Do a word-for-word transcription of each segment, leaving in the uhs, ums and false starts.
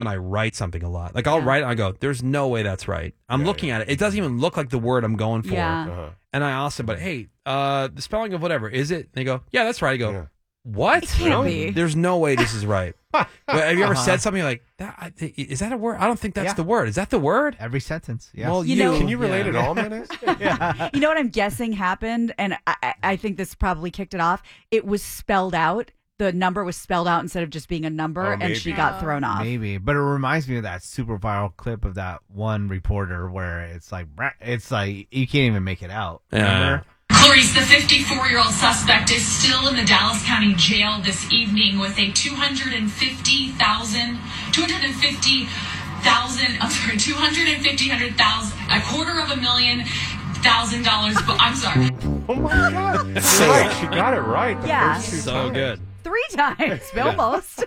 I write something a lot. Like I'll Yeah. write, I go, "There's no way that's right." I'm Yeah, looking yeah. at it. It doesn't even look like the word I'm going for. Yeah. Uh-huh. And I ask them, "But hey, uh, the spelling of whatever is it?" And they go, "Yeah, that's right." I go, Yeah. "What? It can't be. There's no way this is right." But have you ever Uh-huh. said something like that? I- Is that a word? I don't think that's Yeah. the word. Is that the word? Every sentence. Yes. Well, You you, know- Can you relate yeah. at all, Menace? You know what I'm guessing happened, and I, I- I think this probably kicked it off. It was spelled out. The number was spelled out instead of just being a number, Oh, and she maybe. got thrown off. Maybe, but it reminds me of that super viral clip of that one reporter where it's like it's like you can't even make it out. Yeah. Remember? Clarice, the fifty-four-year-old suspect is still in the Dallas County Jail this evening with a two hundred fifty thousand, two hundred fifty thousand, I'm sorry, two hundred fifty thousand, a quarter of a million thousand dollars. But I'm sorry. Oh my God! You're right. She got it right. The Yeah. first two So times. good. Three times, almost.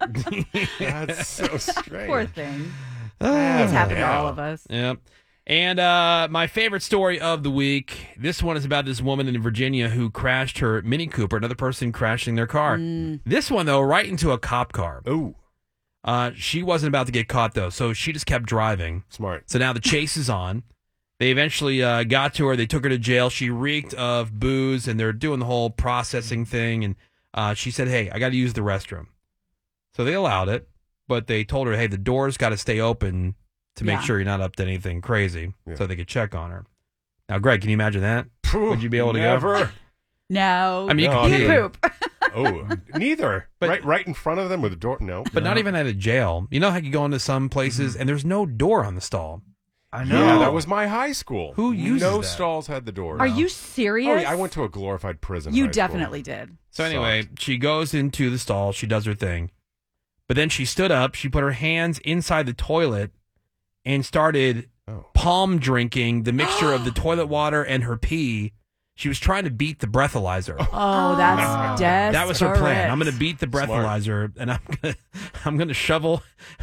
That's so strange. Poor thing. Ah, It's happened to yeah. all of us. Yep. And uh, my favorite story of the week, this one is about this woman in Virginia who crashed her Mini Cooper, another person crashing their car. This one, though, right into a cop car. Ooh, Uh, she wasn't about to get caught, though, so she just kept driving. smart. So now the chase is on. They eventually uh, got to her. They took her to jail. She reeked of booze, and they're doing the whole processing thing. And uh, she said, hey, I got to use the restroom. So they allowed it, but they told her, hey, the door's got to stay open to make Yeah. sure you're not up to anything crazy, Yeah. so they could check on her. Now, Greg, can you imagine that? Would you be able to go? Never. No. I mean, you No, could you pee, poop. Oh, neither. But- right, right in front of them with the door. No, but not even at a jail. You know how you go into some places and there's no door on the stall. I know. Yeah, that was my high school. Who uses No that? stalls had the doors. Are you serious? Oh, yeah, I went to a glorified prison. You high school. definitely did. So anyway, she goes into the stall. She does her thing. But then she stood up. She put her hands inside the toilet and started Oh. palm drinking the mixture of the toilet water and her pee. She was trying to beat the breathalyzer. Oh, that's desperate. That was her plan. I'm going to beat the breathalyzer, and I'm going to I'm going to shovel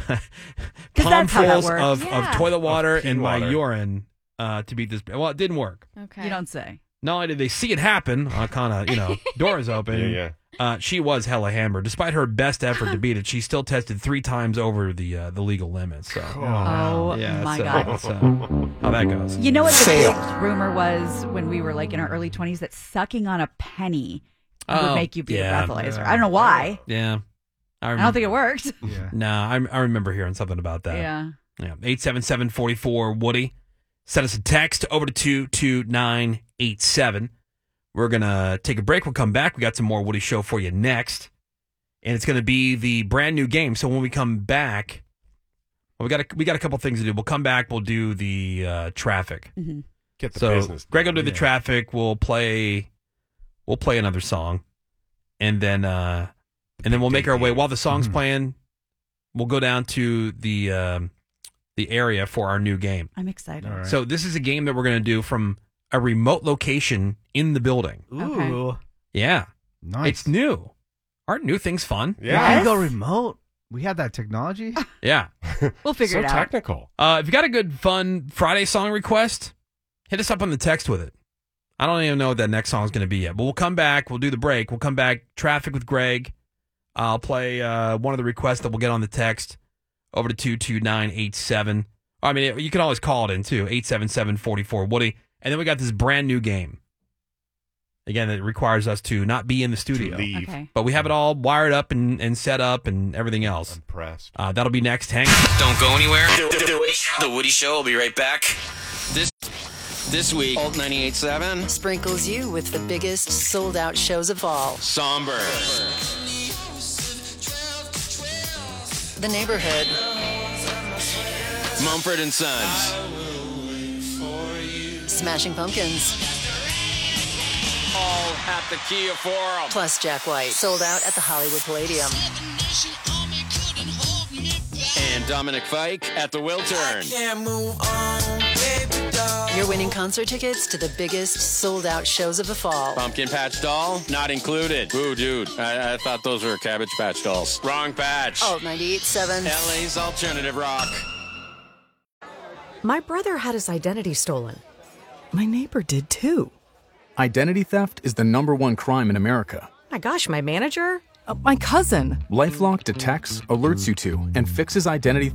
that's how that palmfuls works. of, Yeah. of toilet water pee and my water. urine uh, to beat this. Well, it didn't work. Okay. You don't say. Not only did they see it happen, uh, kind of, you know, doors open. Yeah, yeah. Uh, she was hella hammered. Despite her best effort to beat it, she still tested three times over the uh, the legal limit. So, Oh, yeah, my that's, God. uh, that's, uh, how that goes. You know what the big rumor was when we were like in our early twenties that sucking on a penny Oh, would make you be yeah. a breathalyzer. Yeah. I don't know why. Yeah, I, I don't think it worked. Yeah. No, I, I remember hearing something about that. Yeah. Yeah, eight seven seven, four four, Woody. Send us a text over to two two nine eight seven. We're going to take a break. We'll come back. We got some more Woody Show for you next. And it's going to be the brand new game. So when we come back, well, we got a, we got a couple things to do. We'll come back. We'll do the uh, traffic. Mm-hmm. Get the So business. Greg will do the Yeah. traffic. We'll play we'll play another song. And then uh, and then we'll make our way. While the song's Mhm. playing, we'll go down to the um, the area for our new game. I'm excited. All right. So this is a game that we're going to do from a remote location in the building. Ooh, Yeah. nice. It's new. Aren't new things fun? You Yeah. can go remote. We have that technology. Yeah. We'll figure so it out. technical. Uh, if you got a good, fun Friday song request, hit us up on the text with it. I don't even know what that next song is going to be yet, but we'll come back. We'll do the break. We'll come back. Traffic with Greg. I'll play uh, one of the requests that we'll get on the text over to two two nine eight seven. I mean, you can always call it in too, eight seven seven, four four, Woody. And then we got this brand new game. Again, that requires us to not be in the To studio. leave. Okay. But we have it all wired up and, and set up and everything else. Impressed. Uh, that'll be next. Hang. Don't go anywhere. The Woody Show will be right back. This this week, Alt ninety-eight point seven, Sprinkles you with the biggest sold-out shows of all. Somber, The Neighborhood, Mumford and Sons, Smashing Pumpkins, all at the Kia Forum. plus Jack White. Sold out at the Hollywood Palladium. And Dominic Fike at the Wiltern. You're winning concert tickets to the biggest sold-out shows of the fall. Pumpkin Patch Doll, not included. Ooh, dude, I, I thought those were Cabbage Patch Dolls. Wrong patch. Alt ninety-eight point seven. L A's alternative rock. My brother had his identity stolen. My neighbor did too. Identity theft is the number one crime in America. My gosh, my manager? Uh, my cousin. LifeLock detects, alerts you to, and fixes identity